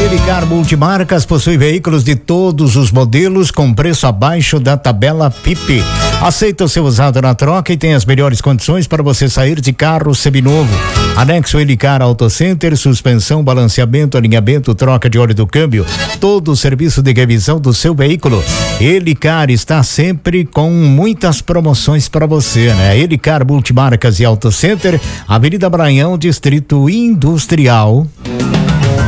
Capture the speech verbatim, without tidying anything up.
Helicar Multimarcas possui veículos de todos os modelos com preço abaixo da tabela P I P. Aceita o seu usado na troca e tem as melhores condições para você sair de carro seminovo. Anexo Helicar Auto Center, suspensão, balanceamento, alinhamento, troca de óleo do câmbio, todo o serviço de revisão do seu veículo. Helicar está sempre com muitas promoções para você, né? Helicar Multimarcas e Auto Center, Avenida Maranhão, Distrito Industrial.